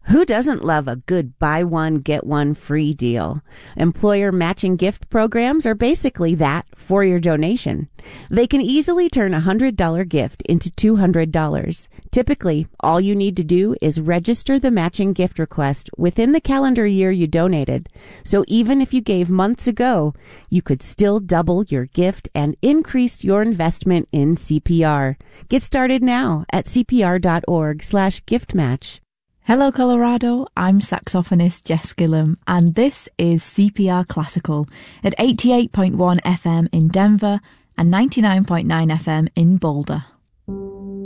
Who doesn't love a good buy one, get one free deal? Employer matching gift programs are basically that for your donation. They can easily turn a $100 gift into $200. Typically, all you need to do is register the matching gift request within the calendar year you donated. So even if you gave months ago, you could still double your gift and increase your investment in CPR. Get started now at cpr.org/giftmatch. Hello Colorado, I'm saxophonist Jess Gillum, and this is CPR Classical at 88.1 FM in Denver and 99.9 FM in Boulder.